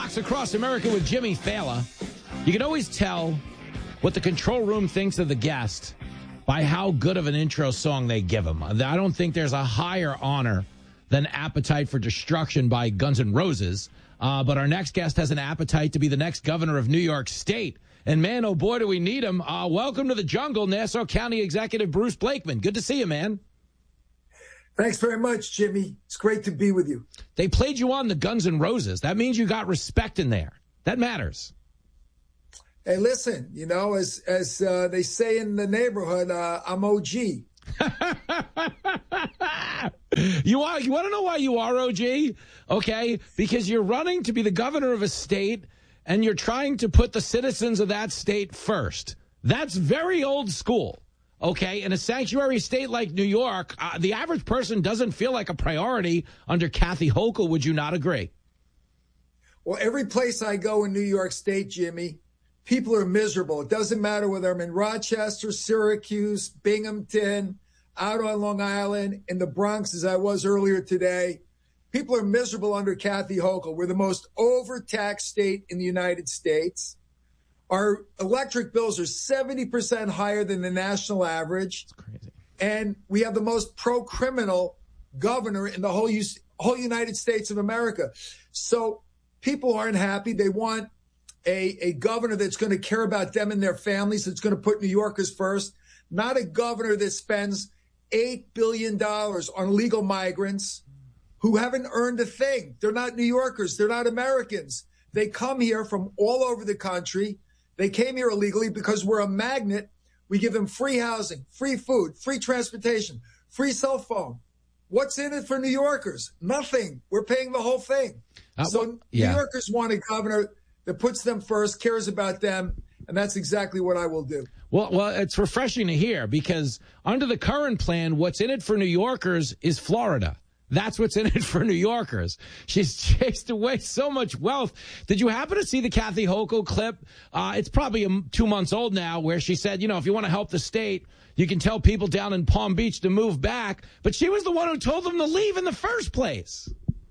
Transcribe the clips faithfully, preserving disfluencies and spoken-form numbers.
Fox Across America with Jimmy Fallon. You can always tell what the control room thinks of the guest by how good of an intro song they give him. I don't think there's a higher honor than Appetite for Destruction by Guns N' Roses. Uh, but our next guest has an appetite to be the next governor of New York State. And, man, oh, boy, do we need him. Uh, welcome to the jungle, Nassau County Executive Bruce Blakeman. Good to see you, man. Thanks very much, Jimmy. It's great to be with you. They played you on the Guns N' Roses. That means you got respect in there. That matters. Hey, listen, you know, as as uh, they say in the neighborhood, uh, I'm O G. you are. You want to know why you are O G? Okay, because you're running to be the governor of a state, and you're trying to put the citizens of that state first. That's very old school. Okay, in a sanctuary state like New York, uh, the average person doesn't feel like a priority under Kathy Hochul. Would you not agree? Well, every place I go in New York State, Jimmy, people are miserable. It doesn't matter whether I'm in Rochester, Syracuse, Binghamton, out on Long Island, in the Bronx, as I was earlier today. People are miserable under Kathy Hochul. We're the most overtaxed state in the United States. Our electric bills are seventy percent higher than the national average. That's crazy. And we have the most pro-criminal governor in the whole, whole United States of America. So people aren't happy. They want a, a governor that's going to care about them and their families, that's going to put New Yorkers first, not a governor that spends eight billion dollars on illegal migrants who haven't earned a thing. They're not New Yorkers. They're not Americans. They come here from all over the country. They came here illegally because we're a magnet. We give them free housing, free food, free transportation, free cell phone. What's in it for New Yorkers? Nothing. We're paying the whole thing. Uh, so well, yeah. New Yorkers want a governor that puts them first, cares about them, and that's exactly what I will do. Well, well, it's refreshing to hear because under the current plan, what's in it for New Yorkers is Florida. That's what's in it for New Yorkers. She's chased away so much wealth. Did you happen to see the Kathy Hochul clip? Uh, it's probably a, two months old now where she said, you know, if you want to help the state, you can tell people down in Palm Beach to move back. But she was the one who told them to leave in the first place.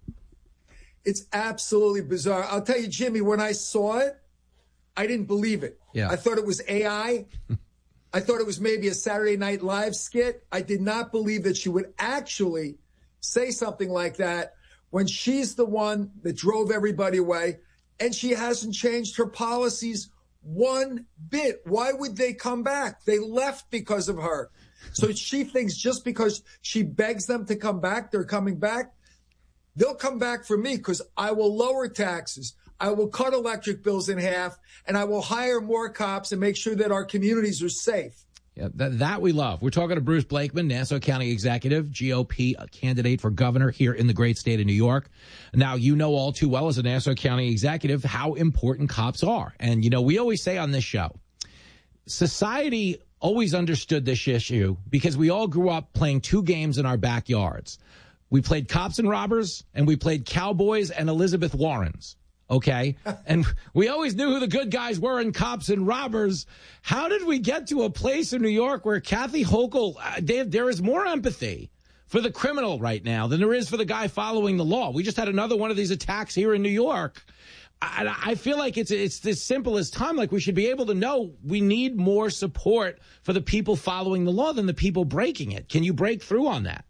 It's absolutely bizarre. I'll tell you, Jimmy, when I saw it, I didn't believe it. Yeah. I thought it was A I. I thought it was maybe a Saturday Night Live skit. I did not believe that she would actually say something like that when she's the one that drove everybody away, and she hasn't changed her policies one bit. Why would they come back? They left because of her. So she thinks just because she begs them to come back, they're coming back. They'll come back for me because I will lower taxes. I will cut electric bills in half, and I will hire more cops and make sure that our communities are safe. Yeah, that, that we love. We're talking to Bruce Blakeman, Nassau County Executive, G O P candidate for governor here in the great state of New York. Now, you know all too well as a Nassau County Executive how important cops are. And, you know, we always say on this show, society always understood this issue because we all grew up playing two games in our backyards. We played cops and robbers, and we played cowboys and Elizabeth Warrens. Okay. And we always knew who the good guys were in cops and robbers. How did we get to a place in New York where Kathy Hochul, uh, Dave, there is more empathy for the criminal right now than there is for the guy following the law? We just had another one of these attacks here in New York. I, I feel like it's it's this simple as time. Like we should be able to know we need more support for the people following the law than the people breaking it. Can you break through on that?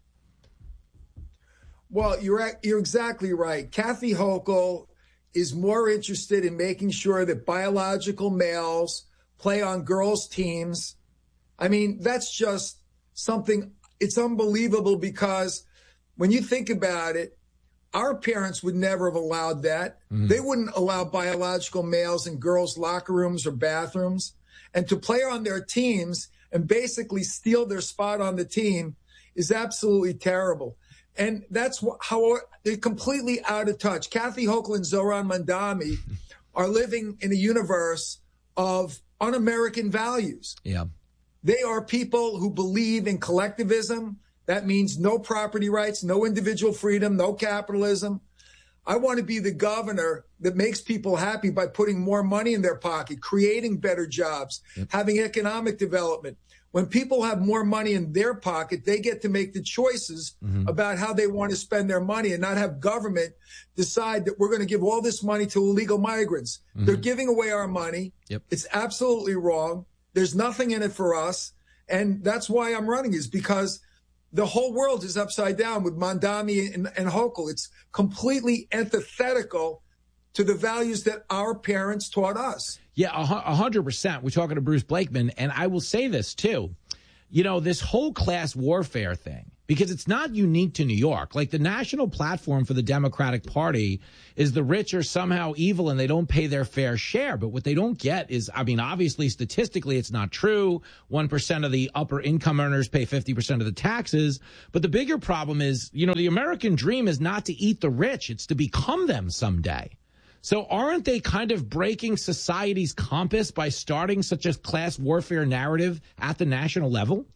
Well, you're you're exactly right. Kathy Hochul is more interested in making sure that biological males play on girls' teams. I mean, that's just something, it's unbelievable because when you think about it, our parents would never have allowed that. Mm. They wouldn't allow biological males in girls' locker rooms or bathrooms. And to play on their teams and basically steal their spot on the team is absolutely terrible. And that's how they're completely out of touch. Kathy Hochul and Zohran Mamdani are living in a universe of un-American values. Yeah. They are people who believe in collectivism. That means no property rights, no individual freedom, no capitalism. I want to be the governor that makes people happy by putting more money in their pocket, creating better jobs, yep. having economic development. When people have more money in their pocket, they get to make the choices mm-hmm. about how they want to spend their money and not have government decide that we're going to give all this money to illegal migrants. Mm-hmm. They're giving away our money. Yep. It's absolutely wrong. There's nothing in it for us. And that's why I'm running, is because the whole world is upside down with Mamdani and, and Hochul. It's completely antithetical to the values that our parents taught us. Yeah, a hundred percent. We're talking to Bruce Blakeman, and I will say this too. You know, this whole class warfare thing, because it's not unique to New York. Like, the national platform for the Democratic Party is the rich are somehow evil and they don't pay their fair share. But what they don't get is, I mean, obviously, statistically, it's not true. one percent of the upper income earners pay fifty percent of the taxes. But the bigger problem is, you know, the American dream is not to eat the rich. It's to become them someday. So aren't they kind of breaking society's compass by starting such a class warfare narrative at the national level?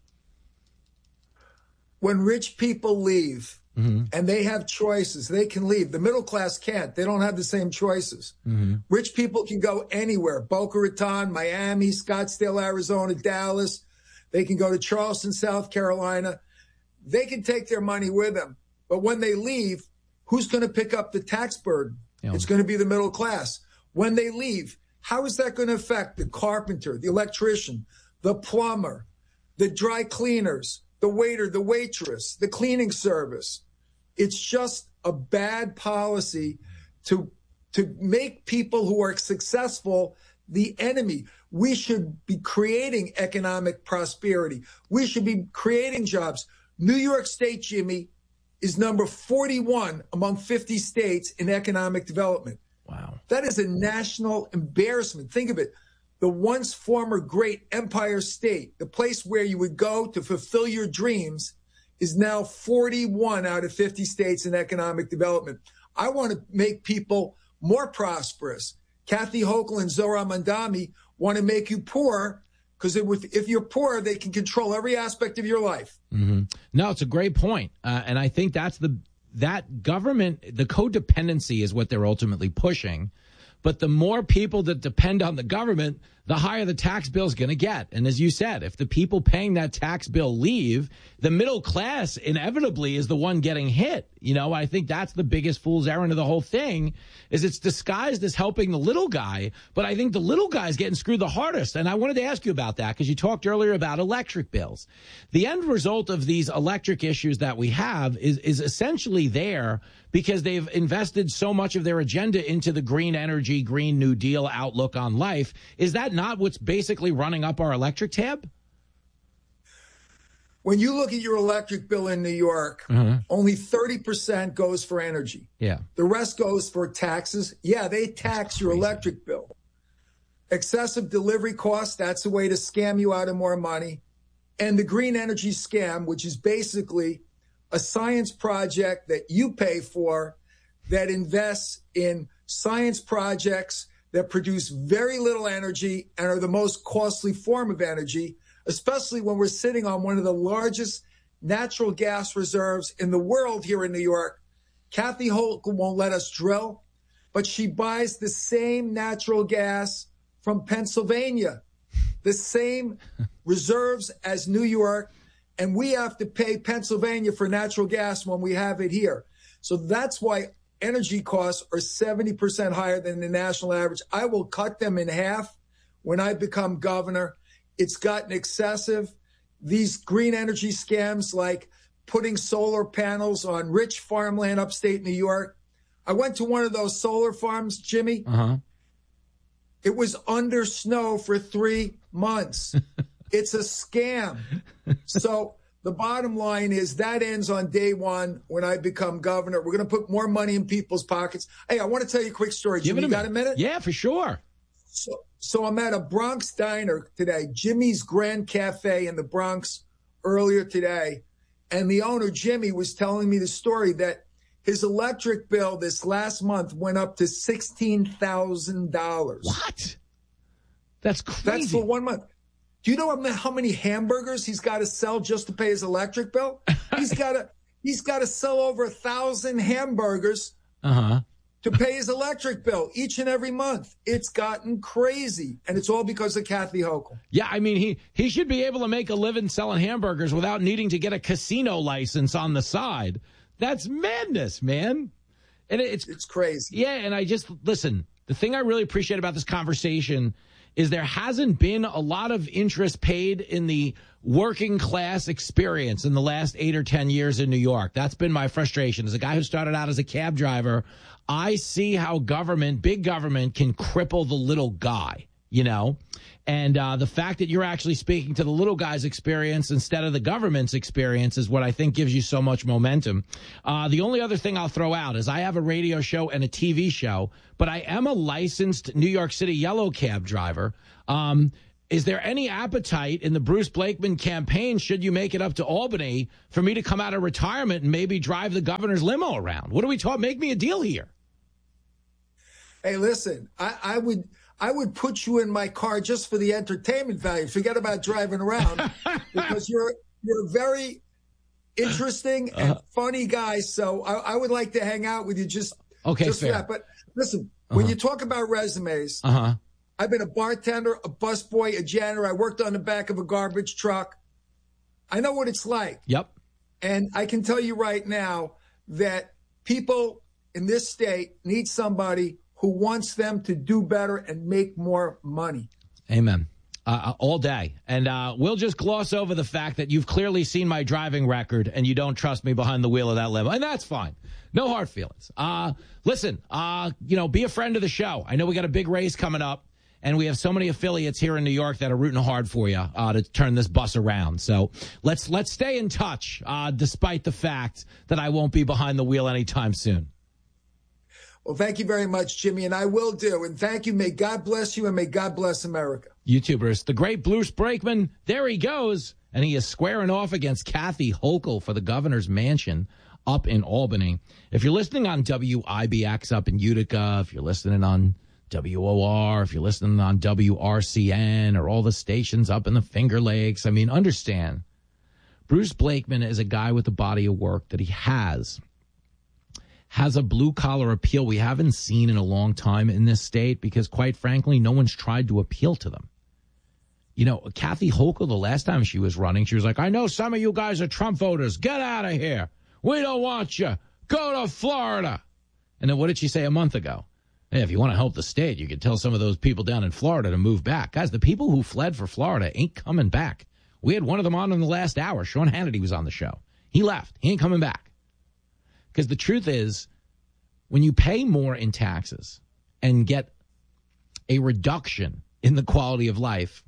When rich people leave mm-hmm. and they have choices, they can leave. The middle class can't. They don't have the same choices. Mm-hmm. Rich people can go anywhere. Boca Raton, Miami, Scottsdale, Arizona, Dallas. They can go to Charleston, South Carolina. They can take their money with them. But when they leave, who's going to pick up the tax burden? Yeah. It's going to be the middle class. When they leave, how is that going to affect the carpenter, the electrician, the plumber, the dry cleaners, the waiter, the waitress, the cleaning service? It's just a bad policy to, to make people who are successful the enemy. We should be creating economic prosperity. We should be creating jobs. New York State, Jimmy, is number forty-one among fifty states in economic development. Wow. That is a national embarrassment. Think of it. The once former great Empire State, the place where you would go to fulfill your dreams, is now forty-one out of fifty states in economic development. I want to make people more prosperous. Kathy Hochul and Zohran Mamdani want to make you poor, because if you're poor, they can control every aspect of your life. Mm-hmm. No, it's a great point. Uh, and I think that's the that government, the codependency is what they're ultimately pushing. But the more people that depend on the government, the higher the tax bill is going to get. And as you said, if the people paying that tax bill leave, the middle class inevitably is the one getting hit. You know, I think that's the biggest fool's errand of the whole thing, is it's disguised as helping the little guy. But I think the little guy's getting screwed the hardest. And I wanted to ask you about that, because you talked earlier about electric bills. The end result of these electric issues that we have is, is essentially there because they've invested so much of their agenda into the green energy, Green New Deal outlook on life. Is that not what's basically running up our electric tab? When you look at your electric bill in New York, mm-hmm. only thirty percent goes for energy. Yeah. The rest goes for taxes. Yeah, they tax your electric bill. Excessive delivery costs, that's a way to scam you out of more money. And the green energy scam, which is basically a science project that you pay for that invests in science projects that produce very little energy and are the most costly form of energy, especially when we're sitting on one of the largest natural gas reserves in the world here in New York. Kathy Hochul won't let us drill, but she buys the same natural gas from Pennsylvania, the same reserves as New York, and we have to pay Pennsylvania for natural gas when we have it here. So that's why energy costs are seventy percent higher than the national average. I will cut them in half when I become governor. It's gotten excessive. These green energy scams, like putting solar panels on rich farmland upstate New York. I went to one of those solar farms, Jimmy. Uh-huh. It was under snow for three months. It's a scam. So the bottom line is that ends on day one when I become governor. We're going to put more money in people's pockets. Hey, I want to tell you a quick story. Jimmy, you got a minute? Yeah, for sure. So, so I'm at a Bronx diner today, Jimmy's Grand Cafe in the Bronx earlier today. And the owner, Jimmy, was telling me the story that his electric bill this last month went up to sixteen thousand dollars. What? That's crazy. That's for one month. Do you know how many hamburgers he's got to sell just to pay his electric bill? He's got to he's got to sell over a thousand hamburgers uh-huh. to pay his electric bill each and every month. It's gotten crazy, and it's all because of Kathy Hochul. Yeah, I mean, he, he should be able to make a living selling hamburgers without needing to get a casino license on the side. That's madness, man. And it's it's crazy. Yeah, and I just, listen, the thing I really appreciate about this conversation is there hasn't been a lot of interest paid in the working class experience in the last eight or ten years in New York. That's been my frustration. As a guy who started out as a cab driver, I see how government, big government, can cripple the little guy, you know? And uh, the fact that you're actually speaking to the little guy's experience instead of the government's experience is what I think gives you so much momentum. Uh, the only other thing I'll throw out is I have a radio show and a T V show, but I am a licensed New York City yellow cab driver. Um, is there any appetite in the Bruce Blakeman campaign, should you make it up to Albany, for me to come out of retirement and maybe drive the governor's limo around? What are we talking? Make me a deal here. Hey, listen, I, I would... I would put you in my car just for the entertainment value. Forget about driving around because you're you're a very interesting and uh, funny guy. So I, I would like to hang out with you just, okay, just fair. for that. But listen, uh-huh. when you talk about resumes, uh-huh. I've been a bartender, a busboy, a janitor. I worked on the back of a garbage truck. I know what it's like. Yep. And I can tell you right now that people in this state need somebody who wants them to do better and make more money. Amen. Uh, all day. And uh, we'll just gloss over the fact that you've clearly seen my driving record and you don't trust me behind the wheel of that limo. And that's fine. No hard feelings. Uh, listen, uh, you know, be a friend of the show. I know we got a big race coming up, and we have so many affiliates here in New York that are rooting hard for you uh, to turn this bus around. So let's let's stay in touch, uh, despite the fact that I won't be behind the wheel anytime soon. Well, thank you very much, Jimmy, and I will do. And thank you. May God bless you, and may God bless America. YouTubers, the great Bruce Blakeman, there he goes, and he is squaring off against Kathy Hochul for the governor's mansion up in Albany. If you're listening on W I B X up in Utica, if you're listening on W O R, if you're listening on W R C N, or all the stations up in the Finger Lakes, I mean, understand, Bruce Blakeman is a guy with a body of work that he has. has a blue-collar appeal we haven't seen in a long time in this state because, quite frankly, no one's tried to appeal to them. You know, Kathy Hochul, the last time she was running, she was like, I know some of you guys are Trump voters. Get out of here. We don't want you. Go to Florida. And then what did she say a month ago? Hey, if you want to help the state, you could tell some of those people down in Florida to move back. Guys, the people who fled for Florida ain't coming back. We had one of them on in the last hour. Sean Hannity was on the show. He left. He ain't coming back. Because the truth is, when you pay more in taxes and get a reduction in the quality of life,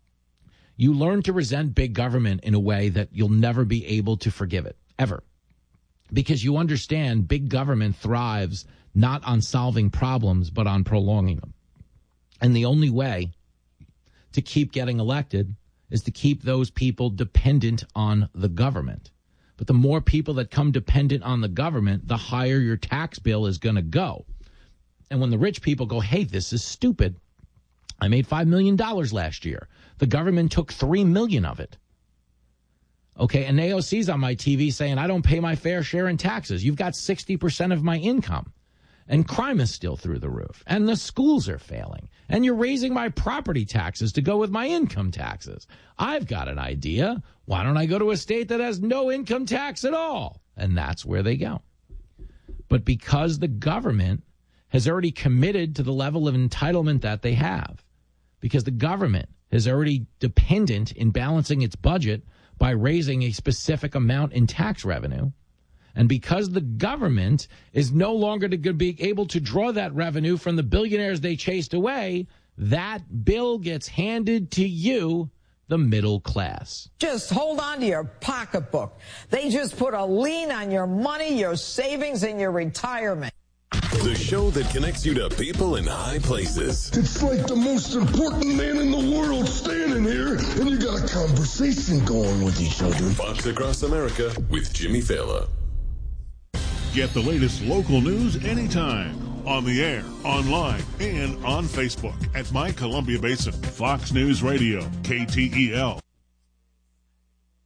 you learn to resent big government in a way that you'll never be able to forgive it, ever. Because you understand big government thrives not on solving problems, but on prolonging them. And the only way to keep getting elected is to keep those people dependent on the government. But the more people that come dependent on the government, the higher your tax bill is going to go. And when the rich people go, hey, this is stupid. I made five million dollars last year. The government took three million dollars of it. Okay, and A O C's on my T V saying I don't pay my fair share in taxes. You've got sixty percent of my income. And crime is still through the roof. And the schools are failing. And you're raising my property taxes to go with my income taxes. I've got an idea. Why don't I go to a state that has no income tax at all? And that's where they go. But because the government has already committed to the level of entitlement that they have, because the government is already dependent in balancing its budget by raising a specific amount in tax revenue, and because the government is no longer to be able to draw that revenue from the billionaires they chased away, that bill gets handed to you, the middle class. Just hold on to your pocketbook. They just put a lien on your money, your savings, and your retirement. The show that connects you to people in high places. It's like the most important man in the world standing here, and you got a conversation going with each other. Fox Across America with Jimmy Fallon. Get the latest local news anytime, on the air, online, and on Facebook at My Columbia Basin. Fox News Radio, K T E L.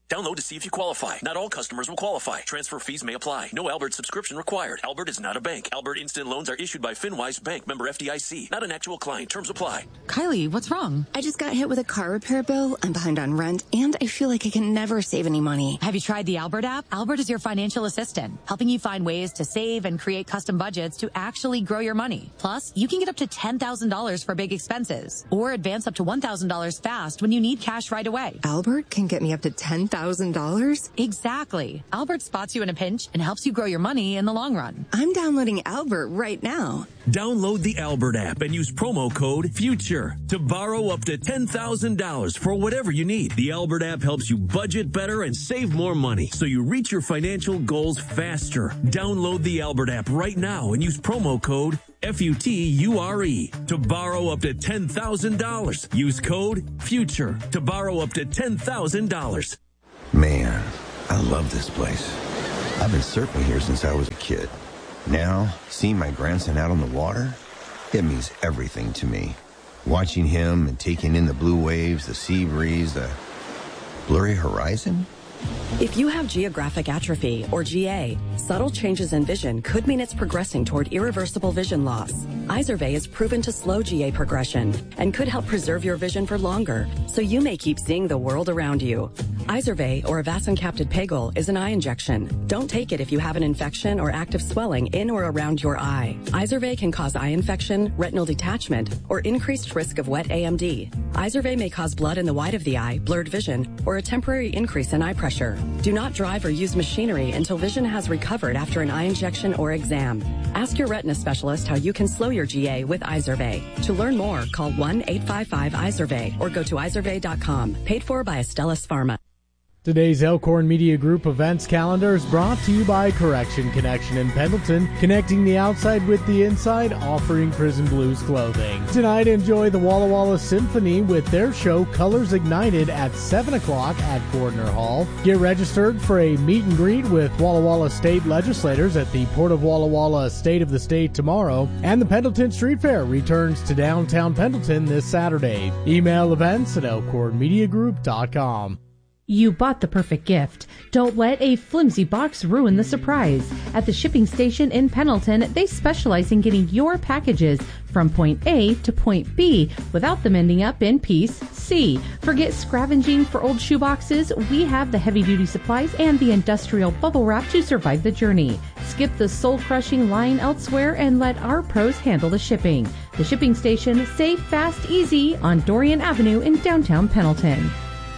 Download to see if you qualify. Not all customers will qualify. Transfer fees may apply. No Albert subscription required. Albert is not a bank. Albert Instant Loans are issued by FinWise Bank, member F D I C. Not an actual client. Terms apply. Kylie, what's wrong? I just got hit with a car repair bill. I'm behind on rent, and I feel like I can never save any money. Have you tried the Albert app? Albert is your financial assistant, helping you find ways to save and create custom budgets to actually grow your money. Plus, you can get up to ten thousand dollars for big expenses, or advance up to one thousand dollars fast when you need cash right away. Albert can get me up to ten thousand dollars? Exactly. Albert spots you in a pinch and helps you grow your money in the long run. I'm downloading Albert right now. Download the Albert app and use promo code FUTURE to borrow up to ten thousand dollars for whatever you need. The Albert app helps you budget better and save more money so you reach your financial goals faster. Download the Albert app right now and use promo code F U T U R E to borrow up to ten thousand dollars. Use code FUTURE to borrow up to ten thousand dollars. Man, I love this place. I've been surfing here since I was a kid. Now, seeing my grandson out on the water, it means everything to me. Watching him and taking in the blue waves, the sea breeze, the blurry horizon. If you have geographic atrophy, or G A, subtle changes in vision could mean it's progressing toward irreversible vision loss. Izervay is proven to slow G A progression and could help preserve your vision for longer, so you may keep seeing the world around you. Izervay, or avacincaptad pegol, is an eye injection. Don't take it if you have an infection or active swelling in or around your eye. Izervay can cause eye infection, retinal detachment, or increased risk of wet A M D. Izervay may cause blood in the white of the eye, blurred vision, or a temporary increase in eye pressure. Do not drive or use machinery until vision has recovered after an eye injection or exam. Ask your retina specialist how you can slow your G A with Izervay. To learn more, call one eight five five Izervay or go to izervay dot com. Paid for by Astellas Pharma. Today's Elkhorn Media Group events calendar is brought to you by Correction Connection in Pendleton, connecting the outside with the inside, offering Prison Blues clothing. Tonight, enjoy the Walla Walla Symphony with their show Colors Ignited at seven o'clock at Gordner Hall. Get registered for a meet and greet with Walla Walla State legislators at the Port of Walla Walla State of the State tomorrow, and the Pendleton Street Fair returns to downtown Pendleton this Saturday. Email events at elkhorn media group dot com. You bought the perfect gift. Don't let a flimsy box ruin the surprise. At the shipping station in Pendleton, they specialize in getting your packages from point A to point B without them ending up in piece C. Forget scavenging for old shoeboxes. We have the heavy-duty supplies and the industrial bubble wrap to survive the journey. Skip the soul-crushing line elsewhere and let our pros handle the shipping. The shipping station, safe, fast, easy on Dorian Avenue in downtown Pendleton.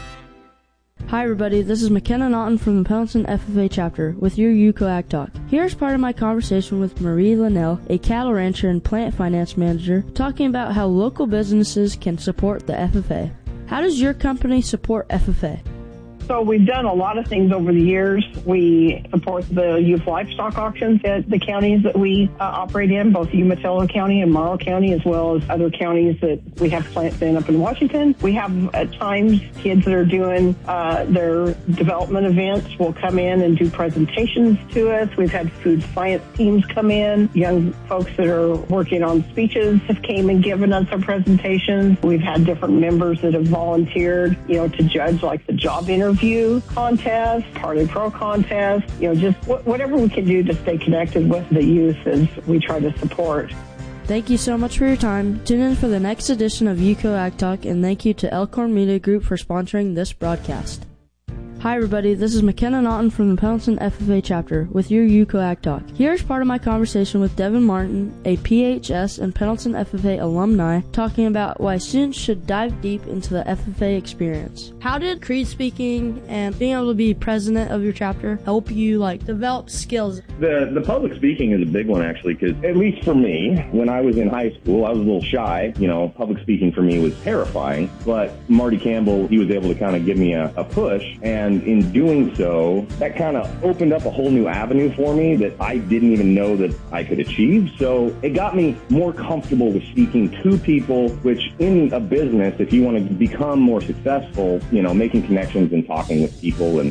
Hi everybody, this is McKenna Naughton from the Pendleton F F A chapter with your UCO Ag Talk. Here's part of my conversation with Marie Linnell, a cattle rancher and plant finance manager, talking about how local businesses can support the F F A. How does your company support F F A? So we've done a lot of things over the years. We support the youth livestock auctions at the counties that we uh, operate in, both Umatilla County and Morrow County, as well as other counties that we have plants in up in Washington. We have at times kids that are doing uh, their development events will come in and do presentations to us. We've had food science teams come in. Young folks that are working on speeches have came and given us our presentations. We've had different members that have volunteered, you know, to judge like the job interview contest, Party Pro contest, you know, just wh- whatever we can do to stay connected with the youth as we try to support. Thank you so much for your time. Tune in for the next edition of UCO Ag Talk, and thank you to Elkhorn Media Group for sponsoring this broadcast. Hi everybody, this is McKenna Naughton from the Pendleton F F A chapter with your UCO Ag Talk. Here's part of my conversation with Devin Martin, a P H S and Pendleton F F A alumni, talking about why students should dive deep into the F F A experience. How did creed speaking and being able to be president of your chapter help you like develop skills? The the public speaking is a big one actually, because at least for me, when I was in high school, I was a little shy. You know, public speaking for me was terrifying, but Marty Campbell, he was able to kind of give me a, a push, and And in doing so, that kind of opened up a whole new avenue for me that I didn't even know that I could achieve. So it got me more comfortable with speaking to people, which in a business, if you want to become more successful, you know, making connections and talking with people, and it's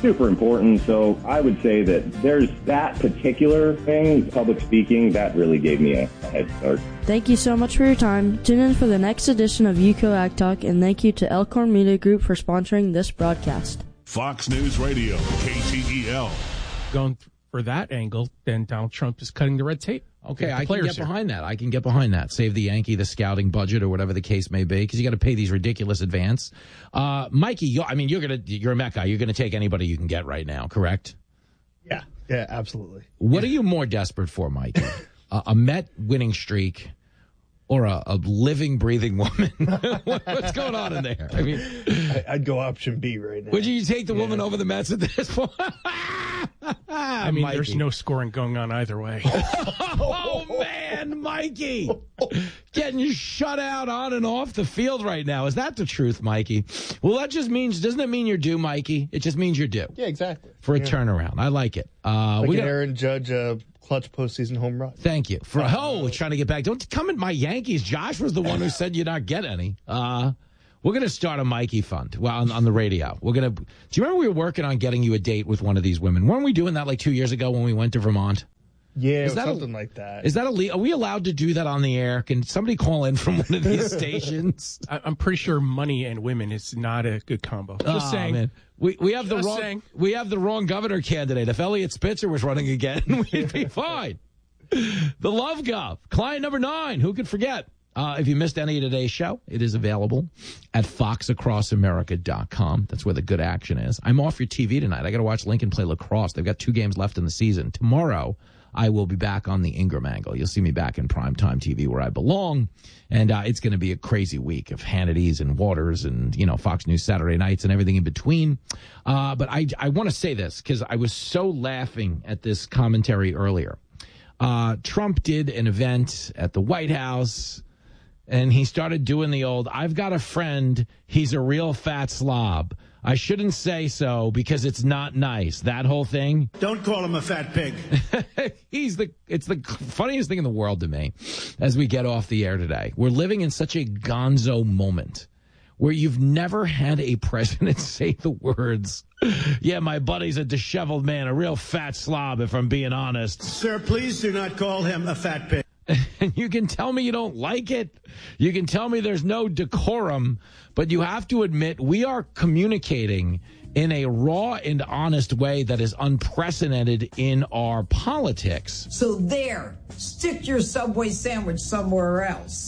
super important. So I would say that there's that particular thing, public speaking, that really gave me a, a head start. Thank you so much for your time. Tune in for the next edition of U C O Ag Talk, and thank you to Elkhorn Media Group for sponsoring this broadcast. Fox News Radio, K T E L. Going for that angle, then Donald Trump is cutting the red tape. Okay, I can get here. behind that. I can get behind that. Save the Yankee the scouting budget or whatever the case may be, because you got to pay these ridiculous advance. Uh, Mikey, you, I mean, you're gonna you're a Met guy. You're gonna take anybody you can get right now, correct? Yeah, yeah, absolutely. What are you more desperate for, Mikey? uh, a Met winning streak or a, a living, breathing woman? What's going on in there? I mean, I, I'd go option B right now. Would you take the yeah. woman over the Mets at this point? I mean, Mikey. There's no scoring going on either way. Oh, man, Mikey. Getting shut out on and off the field right now. Is that the truth, Mikey? Well, that just means, doesn't it mean you're due, Mikey? It just means you're due. Yeah, exactly. For a yeah. turnaround. I like it. Uh, like we an got, Aaron Judge uh, clutch postseason home run. Thank you. For Oh, trying to get back. Don't come at my Yankees. Josh was the one who said you'd not get any. Uh We're going to start a Mikey fund well, on, on the radio. We're going to. Do you remember we were working on getting you a date with one of these women? Weren't we doing that like two years ago when we went to Vermont? Yeah, is that that something a, like that. Is that a? Are we allowed to do that on the air? Can somebody call in from one of these stations? I'm pretty sure money and women is not a good combo. Just oh, saying. Man. We we have Just the wrong saying. we have the wrong governor candidate. If Elliot Spitzer was running again, we'd be fine. The Love Gov, client number nine. Who could forget? Uh, if you missed any of today's show, it is available at fox across america dot com. That's where the good action is. I'm off your T V tonight. I got to watch Lincoln play lacrosse. They've got two games left in the season. Tomorrow, I will be back on the Ingram angle. You'll see me back in primetime T V where I belong. And uh, it's going to be a crazy week of Hannity's and Waters and, you know, Fox News Saturday nights and everything in between. Uh, but I, I want to say this because I was so laughing at this commentary earlier. Uh, Trump did an event at the White House. And he started doing the old, I've got a friend, he's a real fat slob. I shouldn't say so because it's not nice. That whole thing. Don't call him a fat pig. He's the, it's the funniest thing in the world to me as we get off the air today. We're living in such a gonzo moment where you've never had a president say the words, yeah, my buddy's a disheveled man, a real fat slob, if I'm being honest. Sir, please do not call him a fat pig. And you can tell me you don't like it. You can tell me there's no decorum, but you have to admit we are communicating in a raw and honest way that is unprecedented in our politics. So there, stick your Subway sandwich somewhere else.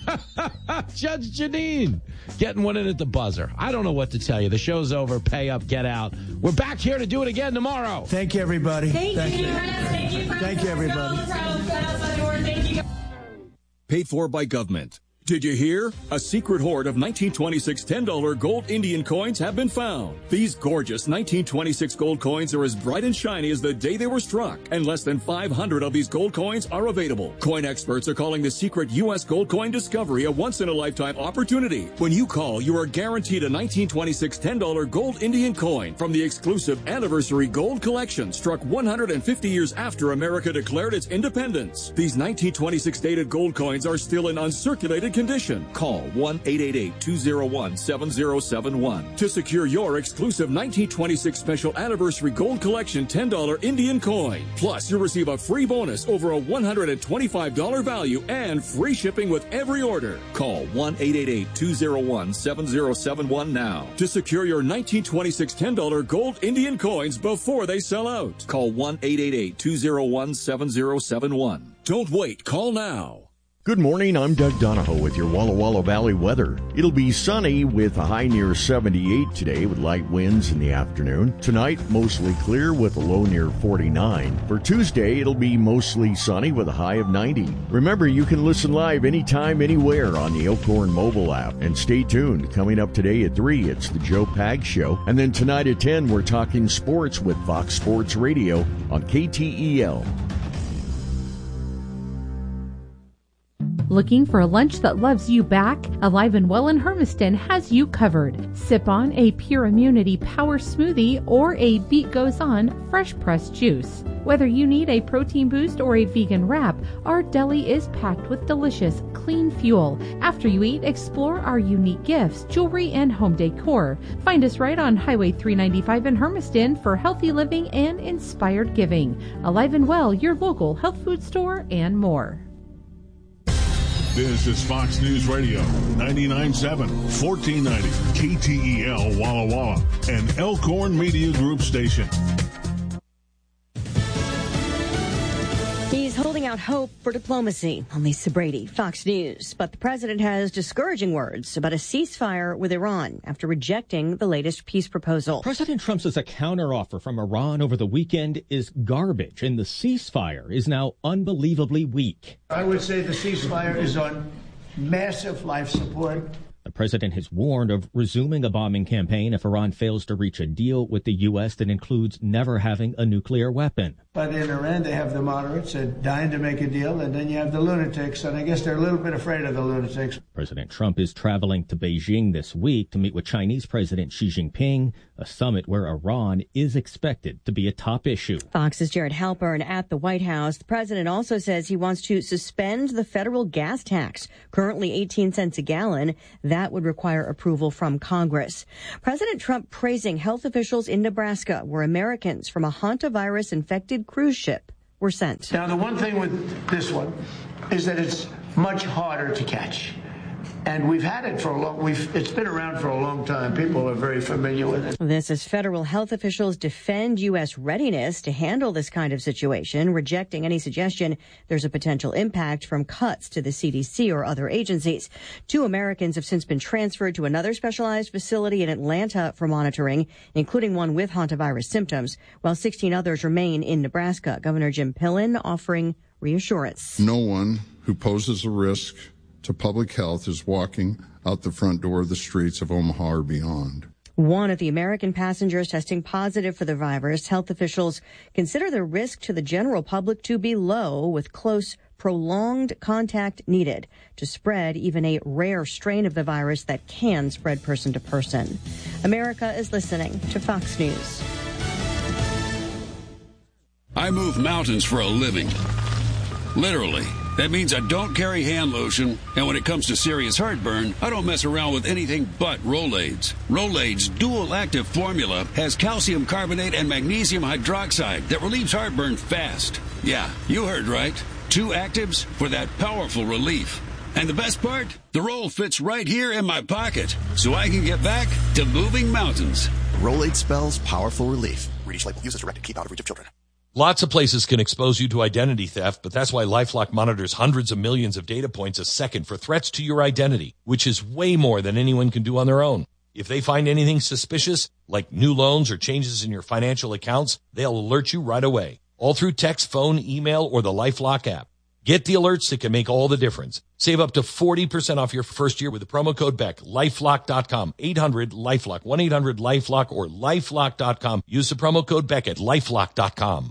Judge Janine getting one in at the buzzer. I don't know what to tell you. The show's over. Pay up, get out. We're back here to do it again tomorrow. Thank you, everybody. Thank, Thank you. you. Thank you, Thank you, everybody. Thank you. Paid for by government. Did you hear? A secret hoard of nineteen twenty-six ten dollar gold Indian coins have been found. These gorgeous nineteen twenty-six gold coins are as bright and shiny as the day they were struck, and less than five hundred of these gold coins are available. Coin experts are calling the secret U S gold coin discovery a once-in-a-lifetime opportunity. When you call, you are guaranteed a nineteen twenty-six ten dollar gold Indian coin from the exclusive Anniversary Gold Collection, struck one hundred fifty years after America declared its independence. These nineteen twenty-six dated gold coins are still in uncirculated condition. Call one eight eight eight, two oh one, seven oh seven one to secure your exclusive nineteen twenty-six Special Anniversary Gold Collection ten dollar Indian coin. Plus, you'll receive a free bonus over a one hundred twenty-five dollar value and free shipping with every order. Call one eight eight eight, two oh one, seven oh seven one now to secure your nineteen twenty-six ten dollar gold Indian coins before they sell out. Call one eight eight eight, two oh one, seven oh seven one. Don't wait. Call now. Good morning, I'm Doug Donahoe with your Walla Walla Valley weather. It'll be sunny with a high near seventy-eight today with light winds in the afternoon. Tonight, mostly clear with a low near forty-nine. For Tuesday, it'll be mostly sunny with a high of ninety. Remember, you can listen live anytime, anywhere on the Elkhorn mobile app. And stay tuned. Coming up today at three, it's the Joe Pag Show. And then tonight at ten, we're talking sports with Fox Sports Radio on K T E L. Looking for a lunch that loves you back? Alive and Well in Hermiston has you covered. Sip on a Pure Immunity Power Smoothie or a Beat Goes On fresh pressed juice. Whether you need a protein boost or a vegan wrap, our deli is packed with delicious, clean fuel. After you eat, explore our unique gifts, jewelry, and home decor. Find us right on Highway three ninety-five in Hermiston for healthy living and inspired giving. Alive and Well, your local health food store, and more. This is Fox News Radio, ninety-nine point seven, fourteen ninety, K T E L Walla Walla, an Elkhorn Media Group station. He's holding out hope for diplomacy. I'm Lisa Brady, Fox News. But the president has discouraging words about a ceasefire with Iran after rejecting the latest peace proposal. President Trump says a counteroffer from Iran over the weekend is garbage, and the ceasefire is now unbelievably weak. I would say the ceasefire is on massive life support. The president has warned of resuming a bombing campaign if Iran fails to reach a deal with the U S that includes never having a nuclear weapon. But in Iran, they have the moderates that dying to make a deal, and then you have the lunatics, and I guess they're a little bit afraid of the lunatics. President Trump is traveling to Beijing this week to meet with Chinese President Xi Jinping, a summit where Iran is expected to be a top issue. Fox's Jared Halpern at the White House. The president also says he wants to suspend the federal gas tax, currently eighteen cents a gallon. That would require approval from Congress. President Trump praising health officials in Nebraska, where Americans from a hantavirus-infected cruise ship were sent. Now, the one thing with this one is that it's much harder to catch. And we've had it for a long, we've, it's been around for a long time. People are very familiar with it. This as federal health officials defend U S readiness to handle this kind of situation, rejecting any suggestion there's a potential impact from cuts to the C D C or other agencies. Two Americans have since been transferred to another specialized facility in Atlanta for monitoring, including one with hantavirus symptoms, while sixteen others remain in Nebraska. Governor Jim Pillen offering reassurance. No one who poses a risk to public health is walking out the front door of the streets of Omaha or beyond. One of the American passengers testing positive for the virus. Health officials consider the risk to the general public to be low, with close, prolonged contact needed to spread even a rare strain of the virus that can spread person to person. America is listening to Fox News. I move mountains for a living. Literally. That means I don't carry hand lotion, and when it comes to serious heartburn, I don't mess around with anything but Rolaids. Rolaids' dual-active formula has calcium carbonate and magnesium hydroxide that relieves heartburn fast. Yeah, you heard right. Two actives for that powerful relief. And the best part? The roll fits right here in my pocket, so I can get back to moving mountains. Rolaid spells powerful relief. Read each label. Use as directed. Keep out of reach of children. Lots of places can expose you to identity theft, but that's why LifeLock monitors hundreds of millions of data points a second for threats to your identity, which is way more than anyone can do on their own. If they find anything suspicious, like new loans or changes in your financial accounts, they'll alert you right away, all through text, phone, email, or the LifeLock app. Get the alerts that can make all the difference. Save up to forty percent off your first year with the promo code Beck. LifeLock dot com, eight hundred LifeLock, one eight hundred LifeLock, or LifeLock dot com. Use the promo code Beck at LifeLock dot com.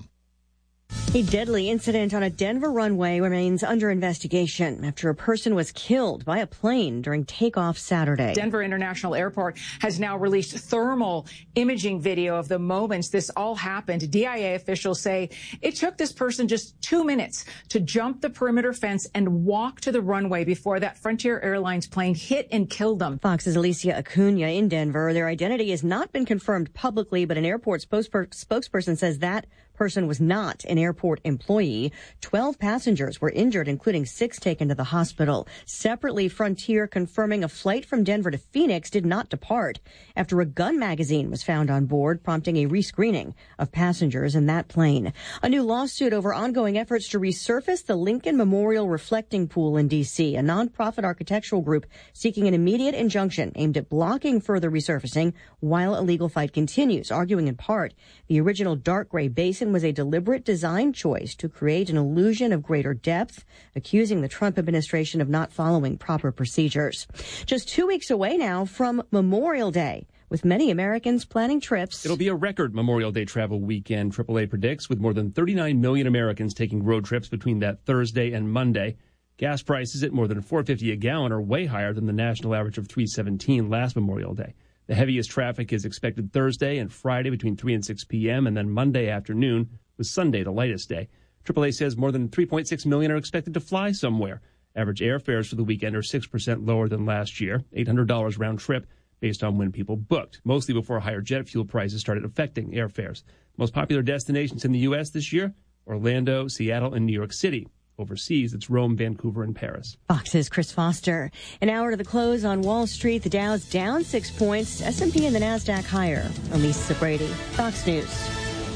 A deadly incident on a Denver runway remains under investigation after a person was killed by a plane during takeoff Saturday. Denver International Airport has now released thermal imaging video of the moments this all happened. D I A officials say it took this person just two minutes to jump the perimeter fence and walk to the runway before that Frontier Airlines plane hit and killed them. Fox's Alicia Acuna in Denver. Their identity has not been confirmed publicly, but an airport spokesper- spokesperson says that person was not an airport employee. Twelve passengers were injured, including six taken to the hospital. Separately, Frontier confirming a flight from Denver to Phoenix did not depart after a gun magazine was found on board, prompting a rescreening of passengers in that plane. A new lawsuit over ongoing efforts to resurface the Lincoln Memorial Reflecting Pool in D C, a nonprofit architectural group seeking an immediate injunction aimed at blocking further resurfacing while a legal fight continues, arguing in part the original dark gray basin was a deliberate design choice to create an illusion of greater depth, accusing the Trump administration of not following proper procedures. Just two weeks away now from Memorial Day, with many Americans planning trips. It'll be a record Memorial Day travel weekend, triple A predicts, with more than thirty-nine million Americans taking road trips between that Thursday and Monday. Gas prices at more than four dollars and fifty cents a gallon are way higher than the national average of three dollars and seventeen cents last Memorial Day. The heaviest traffic is expected Thursday and Friday between three and six p.m. and then Monday afternoon with Sunday the lightest day. triple A says more than three point six million are expected to fly somewhere. Average airfares for the weekend are six percent lower than last year, eight hundred dollars round trip, based on when people booked, mostly before higher jet fuel prices started affecting airfares. Most popular destinations in the U S this year, Orlando, Seattle, and New York City. Overseas, it's Rome, Vancouver, and Paris. Fox's Chris Foster. An hour to the close on Wall Street. The Dow's down six points. S and P and the NASDAQ higher. Elisa Brady, Fox News.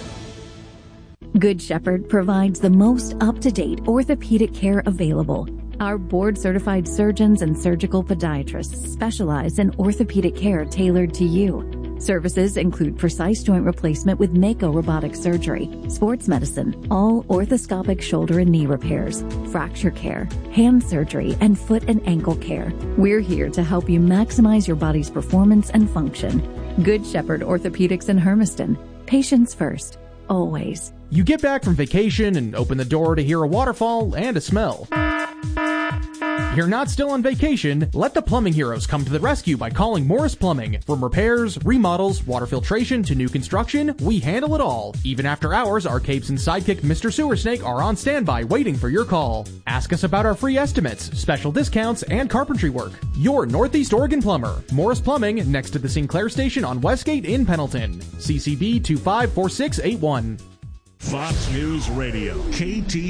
Good Shepherd provides the most up-to-date orthopedic care available. Our board-certified surgeons and surgical podiatrists specialize in orthopedic care tailored to you. Services include precise joint replacement with Mako robotic surgery, sports medicine, all orthoscopic shoulder and knee repairs, fracture care, hand surgery, and foot and ankle care. We're here to help you maximize your body's performance and function. Good Shepherd Orthopedics in Hermiston. Patients first. Always. You get back from vacation and open the door to hear a waterfall and a smell. You're not still on vacation. Let the plumbing heroes come to the rescue by calling Morris Plumbing. From repairs, remodels, water filtration to new construction, we handle it all. Even after hours, our capes and sidekick Mister Sewer Snake are on standby waiting for your call. Ask us about our free estimates, special discounts, and carpentry work. Your Northeast Oregon plumber. Morris Plumbing, next to the Sinclair Station on Westgate in Pendleton. C C B two five four six eight one. Fox News Radio, K T